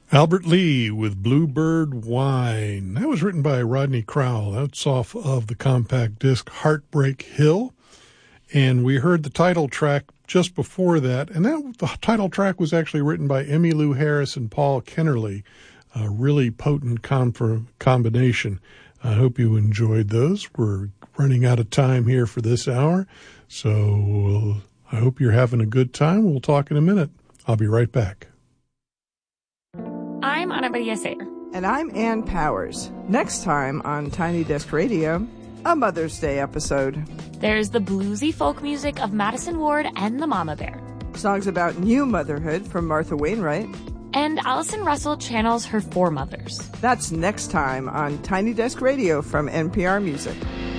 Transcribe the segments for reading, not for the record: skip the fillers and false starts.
Albert Lee with Bluebird Wine. That was written by Rodney Crowell. That's off of the compact disc Heartbreak Hill. And we heard the title track just before that. And the title track was actually written by Emmylou Harris and Paul Kennerly. A really potent combination. I hope you enjoyed those. We're running out of time here for this hour. So I hope you're having a good time. We'll talk in a minute. I'll be right back. I'm Ana Maria Sayer. And I'm Ann Powers. Next time on Tiny Desk Radio, a Mother's Day episode. There's the bluesy folk music of Madison Ward and the Mama Bear. Songs about new motherhood from Martha Wainwright. And Allison Russell channels her foremothers. That's next time on Tiny Desk Radio from NPR Music.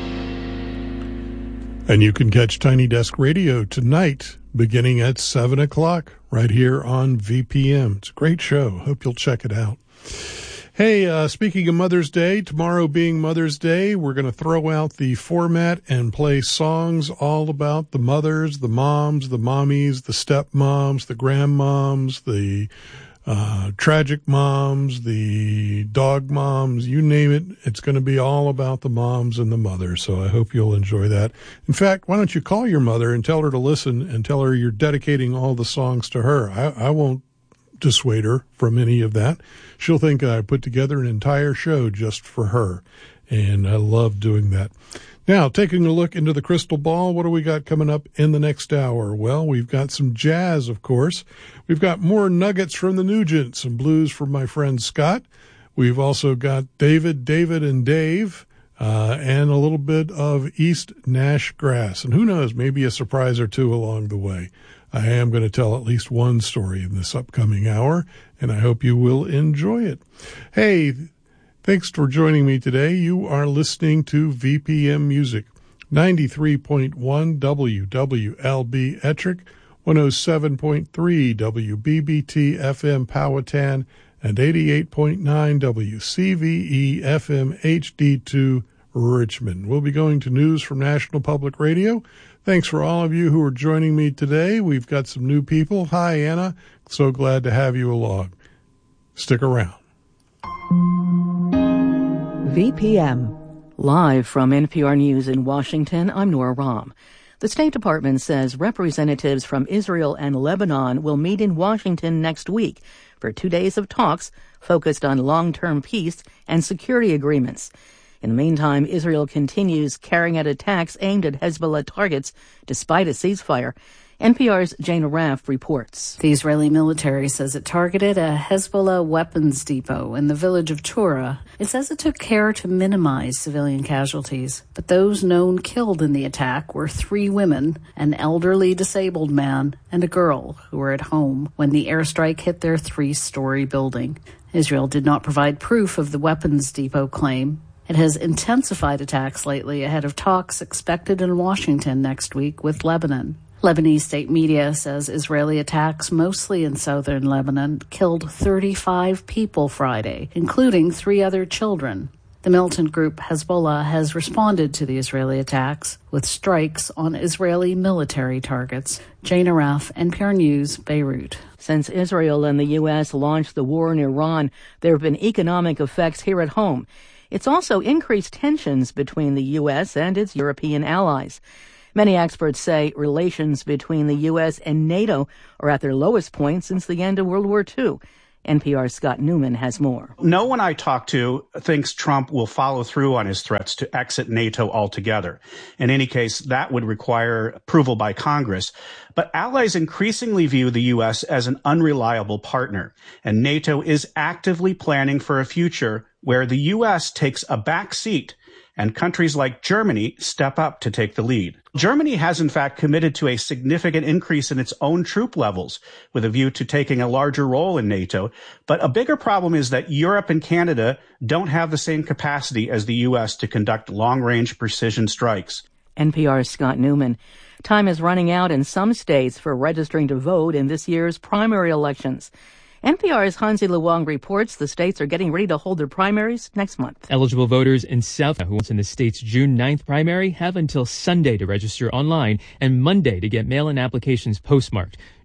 And you can catch Tiny Desk Radio tonight, beginning at 7 o'clock, right here on VPM. It's a great show. Hope you'll check it out. Hey, speaking of Mother's Day, tomorrow being Mother's Day, we're going to throw out the format and play songs all about the mothers, the moms, the mommies, the stepmoms, the grandmoms, the tragic moms, the dog moms, you name it. It's going to be all about the moms and the mothers. So I hope you'll enjoy that. In fact, why don't you call your mother and tell her to listen and tell her you're dedicating all the songs to her. I won't dissuade her from any of that. She'll think I put together an entire show just for her. And I love doing that. Now, taking a look into the crystal ball, what do we got coming up in the next hour? Well, we've got some jazz, of course. We've got more nuggets from the Nugent, some blues from my friend Scott. We've also got David, and Dave, and a little bit of East Nash Grass. And who knows, maybe a surprise or two along the way. I am going to tell at least one story in this upcoming hour, and I hope you will enjoy it. Hey, thanks for joining me today. You are listening to VPM Music, 93.1 WWLB Ettrick, 107.3 WBBT FM Powhatan, and 88.9 WCVE FM HD2 Richmond. We'll be going to news from National Public Radio. Thanks for all of you who are joining me today. We've got some new people. Hi, Anna. So glad to have you along. Stick around. VPM. Live from NPR News in Washington, I'm Nora Rahm. The State Department says representatives from Israel and Lebanon will meet in Washington next week for 2 days of talks focused on long-term peace and security agreements. In the meantime, Israel continues carrying out attacks aimed at Hezbollah targets despite a ceasefire. NPR's Jane Raff reports. The Israeli military says it targeted a Hezbollah weapons depot in the village of Tura. It says it took care to minimize civilian casualties, but those known killed in the attack were 3 women, an elderly disabled man, and a girl who were at home when the airstrike hit their 3-story building. Israel did not provide proof of the weapons depot claim. It has intensified attacks lately ahead of talks expected in Washington next week with Lebanon. Lebanese state media says Israeli attacks, mostly in southern Lebanon, killed 35 people Friday, including 3 other children. The militant group Hezbollah has responded to the Israeli attacks with strikes on Israeli military targets. Jane Araf, NPR News, Beirut. Since Israel and the U.S. launched the war in Iran, there have been economic effects here at home. It's also increased tensions between the U.S. and its European allies. Many experts say relations between the U.S. and NATO are at their lowest point since the end of World War II. NPR's Scott Newman has more. No one I talk to thinks Trump will follow through on his threats to exit NATO altogether. In any case, that would require approval by Congress. But allies increasingly view the U.S. as an unreliable partner, and NATO is actively planning for a future where the U.S. takes a back seat and countries like Germany step up to take the lead. Germany has, in fact, committed to a significant increase in its own troop levels with a view to taking a larger role in NATO. But a bigger problem is that Europe and Canada don't have the same capacity as the U.S. to conduct long-range precision strikes. NPR's Scott Newman. Time is running out in some states for registering to vote in this year's primary elections. NPR's Hansi Luong reports the states are getting ready to hold their primaries next month. Eligible voters in South who wants in the state's June 9th primary have until Sunday to register online and Monday to get mail-in applications postmarked.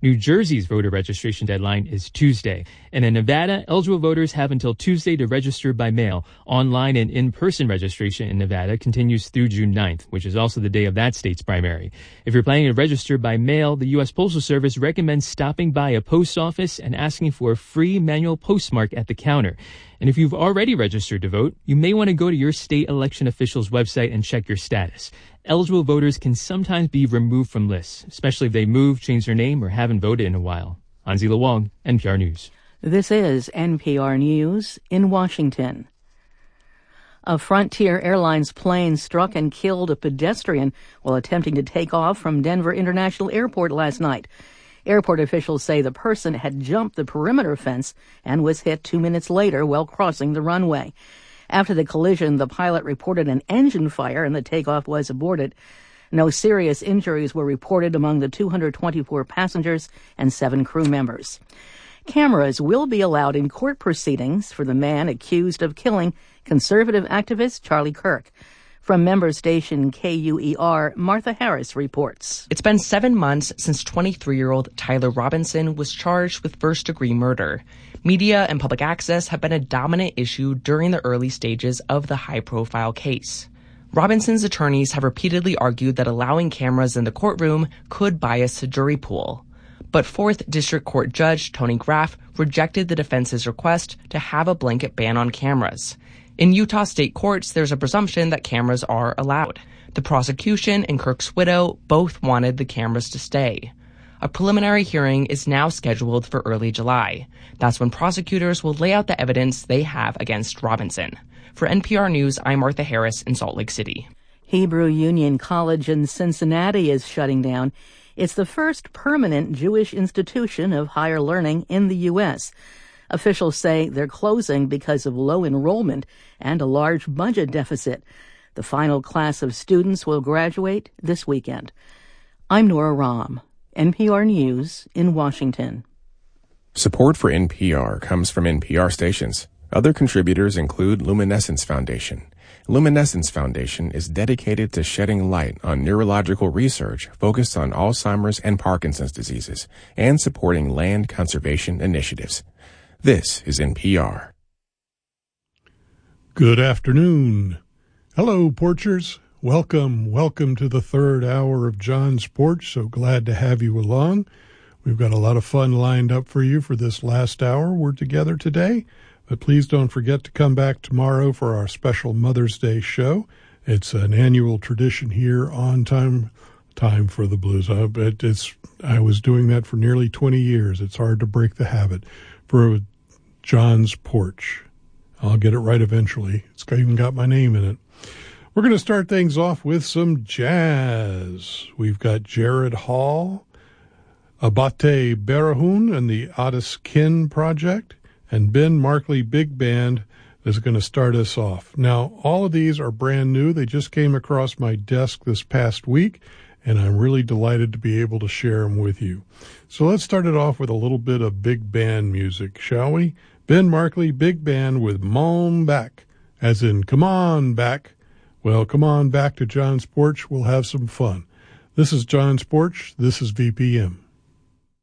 New Jersey's voter registration deadline is Tuesday. And in Nevada, eligible voters have until Tuesday to register by mail. Online and in-person registration in Nevada continues through June 9th, which is also the day of that state's primary. If you're planning to register by mail, the U.S. Postal Service recommends stopping by a post office and asking for a free manual postmark at the counter. And if you've already registered to vote, you may want to go to your state election official's website and check your status. Eligible voters can sometimes be removed from lists, especially if they move, change their name, or haven't voted in a while. Hansi Lawang, NPR News. This is NPR News in Washington. A Frontier Airlines plane struck and killed a pedestrian while attempting to take off from Denver International Airport last night. Airport officials say the person had jumped the perimeter fence and was hit 2 minutes later while crossing the runway. After the collision, the pilot reported an engine fire and the takeoff was aborted. No serious injuries were reported among the 224 passengers and 7 crew members. Cameras will be allowed in court proceedings for the man accused of killing conservative activist Charlie Kirk. From member station KUER, Martha Harris reports. It's been 7 months since 23-year-old Tyler Robinson was charged with first-degree murder. Media and public access have been a dominant issue during the early stages of the high-profile case. Robinson's attorneys have repeatedly argued that allowing cameras in the courtroom could bias the jury pool. But 4th District Court Judge Tony Graff rejected the defense's request to have a blanket ban on cameras. In Utah state courts, there's a presumption that cameras are allowed. The prosecution and Kirk's widow both wanted the cameras to stay. A preliminary hearing is now scheduled for early July. That's when prosecutors will lay out the evidence they have against Robinson. For NPR News, I'm Martha Harris in Salt Lake City. Hebrew Union College in Cincinnati is shutting down. It's the first permanent Jewish institution of higher learning in the U.S. Officials say they're closing because of low enrollment and a large budget deficit. The final class of students will graduate this weekend. I'm Nora Rahm, NPR News in Washington. Support for NPR comes from NPR stations. Other contributors include Luminescence Foundation. Luminescence Foundation is dedicated to shedding light on neurological research focused on Alzheimer's and Parkinson's diseases and supporting land conservation initiatives. This is NPR. Good afternoon. Hello, Porchers. Welcome to the third hour of John's Porch. So glad to have you along. We've got a lot of fun lined up for you for this last hour we're together today. But please don't forget to come back tomorrow for our special Mother's Day show. It's an annual tradition here on Time for the Blues. I was doing that for nearly 20 years. It's hard to break the habit. For John's Porch. I'll get it right eventually. It's even got my name in it. We're going to start things off with some jazz. We've got Jared Hall, Abate Berahun and the Otis Kin Project, and Ben Markley Big Band is going to start us off. Now, all of these are brand new. They just came across my desk this past week, and I'm really delighted to be able to share them with you. So let's start it off with a little bit of big band music, shall we? Ben Markley Big Band with Mon Back, as in come on back. Well, come on back to John's Porch. We'll have some fun. This is John's Porch. This is VPM.